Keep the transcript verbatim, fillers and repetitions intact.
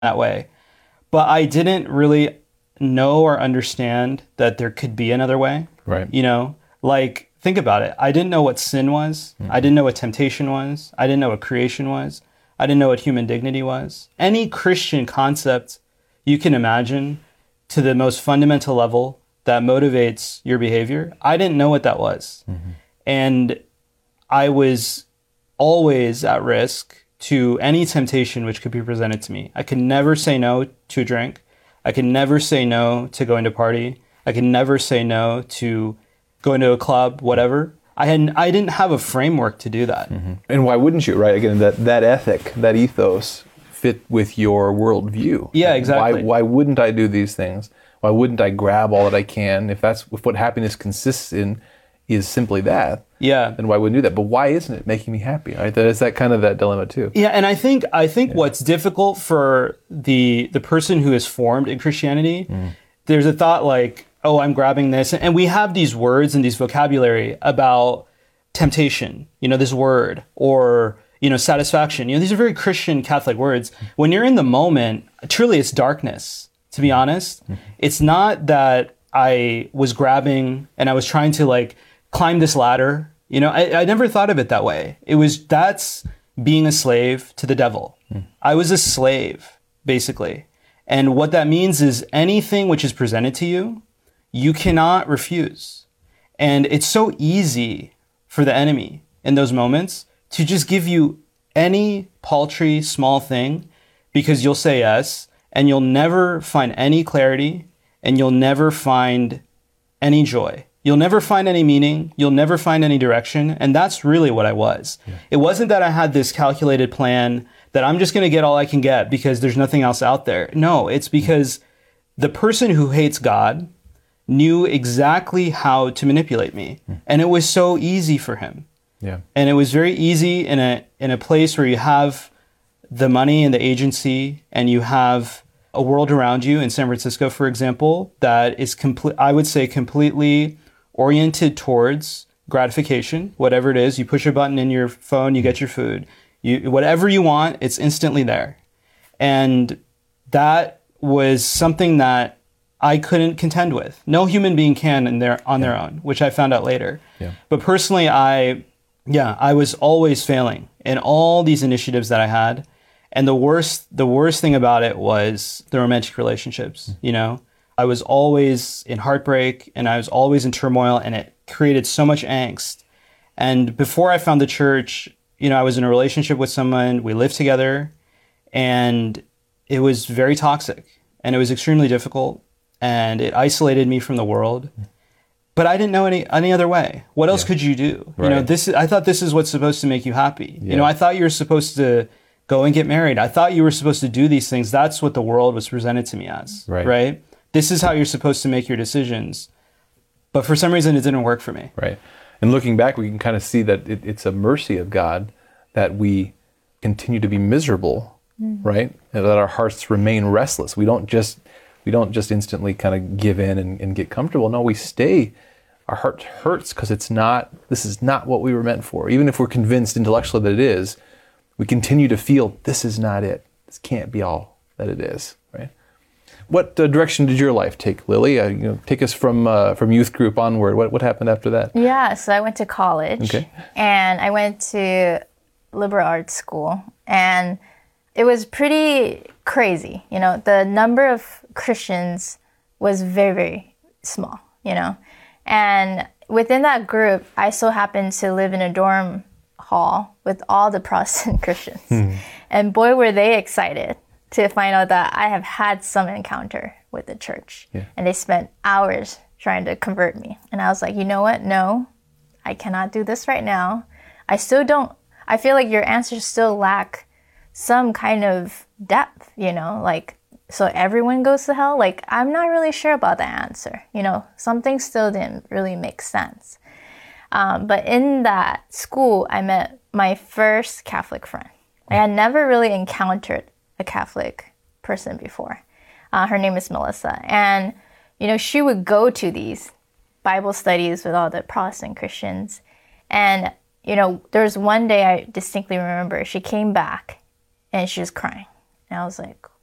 that way. But I didn't really know or understand that there could be another way. Right. You know, like, think about it. I didn't know what sin was. Mm-hmm. I didn't know what temptation was. I didn't know what creation was. I didn't know what human dignity was. Any Christian concept you can imagine to the most fundamental level that motivates your behavior, I didn't know what that was. Mm-hmm. And I was always at risk to any temptation which could be presented to me. I could never say no to a drink. I could never say no to going to party. I could never say no to going to a club, whatever. I had I didn't have a framework to do that. Mm-hmm. And why wouldn't you, right? Again, that, that ethic, that ethos fit with your worldview. Yeah, exactly. Why, why wouldn't I do these things? Why wouldn't I grab all that I can? If that's if what happiness consists in is simply that, yeah, then why wouldn't I do that? But why isn't it making me happy? Right? That is that kind of that dilemma too. Yeah, and I think I think yeah. what's difficult for the the person who is formed in Christianity, mm. there's a thought like, oh, I'm grabbing this, and we have these words and these vocabulary about temptation. You know, this word or you know satisfaction. You know, these are very Christian Catholic words. When you're in the moment, truly, it's darkness. To be honest, mm-hmm. it's not that I was grabbing and I was trying to like climb this ladder. You know, I, I never thought of it that way. It was, that's being a slave to the devil. Mm. I was a slave, basically. And what that means is anything which is presented to you, you cannot refuse. And it's so easy for the enemy in those moments to just give you any paltry, small thing because you'll say yes. And you'll never find any clarity, and you'll never find any joy. You'll never find any meaning. You'll never find any direction. And that's really what I was. Yeah. It wasn't that I had this calculated plan that I'm just going to get all I can get because there's nothing else out there. No, it's because the person who hates God knew exactly how to manipulate me. Mm. And it was so easy for him. Yeah. And it was very easy in a in a place where you have the money and the agency, and you have a world around you in San Francisco, for example, that is complete. I would say completely oriented towards gratification, whatever it is. You push a button in your phone, you get your food. You whatever you want, it's instantly there, and that was something that I couldn't contend with. No human being can in their on yeah. their own, which I found out later. Yeah. But personally, I yeah, I was always failing in all these initiatives that I had. And the worst, the worst thing about it was the romantic relationships. You know, I was always in heartbreak and I was always in turmoil, and it created so much angst. And before I found the church, you know, I was in a relationship with someone, we lived together, and it was very toxic and it was extremely difficult and it isolated me from the world. But I didn't know any any other way. What else yeah. could you do? Right. You know, this I thought this is what's supposed to make you happy. Yeah. You know, I thought you were supposed to go and get married. I thought you were supposed to do these things. That's what the world was presented to me as, right? right? This is how you're supposed to make your decisions. But for some reason, it didn't work for me. Right. And looking back, we can kind of see that it, it's a mercy of God that we continue to be miserable, mm-hmm. right? And that our hearts remain restless. We don't just we don't just instantly kind of give in and, and get comfortable. No, we stay. Our heart hurts because it's not. This is not what we were meant for. Even if we're convinced intellectually that it is, we continue to feel this is not it. This can't be all that it is, right? What uh, direction did your life take, Lily? Uh, you know, take us from uh, from youth group onward. What what happened after that? Yeah, so I went to college, okay. and I went to liberal arts school, and it was pretty crazy. You know, the number of Christians was very, very small, you know. And within that group, I so happened to live in a dorm hall with all the Protestant Christians. Hmm. And boy, were they excited to find out that I have had some encounter with the church. Yeah. And they spent hours trying to convert me. And I was like, you know what? No, I cannot do this right now. I still don't, I feel like your answers still lack some kind of depth, you know, like, so everyone goes to hell? Like, I'm not really sure about the answer. You know, something still didn't really make sense. Um, but in that school, I met my first Catholic friend. I had never really encountered a Catholic person before. Uh, her name is Melissa. And, you know, she would go to these Bible studies with all the Protestant Christians. And, you know, there was one day I distinctly remember she came back and she was crying. And I was like,